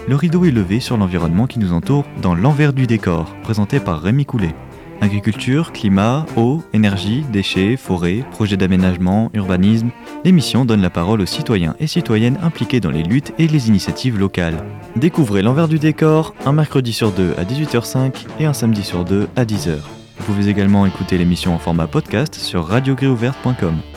le rideau est levé sur l'environnement qui nous entoure dans l'envers du décor, présenté par Rémi Coulet. Agriculture, climat, eau, énergie, déchets, forêts, projets d'aménagement, urbanisme, l'émission donne la parole aux citoyens et citoyennes impliqués dans les luttes et les initiatives locales. Découvrez l'envers du décor un mercredi sur 2 à 18h05 et un samedi sur 2 à 10h. Vous pouvez également écouter l'émission en format podcast sur radiogréouverte.com.